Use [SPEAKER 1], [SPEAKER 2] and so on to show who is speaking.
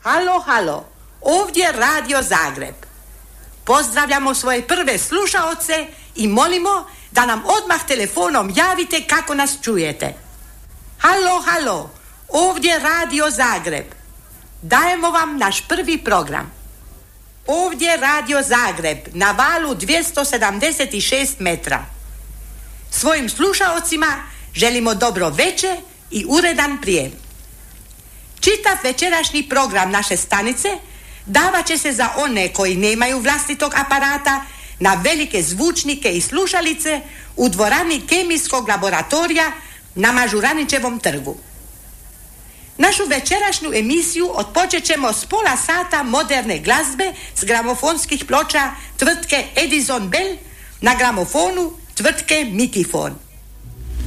[SPEAKER 1] Halo, halo, ovdje Radio Zagreb. Pozdravljamo svoje prve slušaoce i molimo da nam odmah telefonom javite kako nas čujete. Halo, halo, ovdje Radio Zagreb. Dajemo vam naš prvi program. Ovdje Radio Zagreb na valu 276 metra. Svojim slušaocima želimo dobro večer i uredan prijem. Čitav večerašnji program naše stanice davat će se za one koji nemaju vlastitog aparata na velike zvučnike i slušalice u dvorani kemijskog laboratorija na Mažuranićevom trgu. Našu večerašnju emisiju otpočet ćemo s pola sata moderne glazbe s gramofonskih ploča tvrtke Edison Bell na gramofonu tvrtke Mikifon.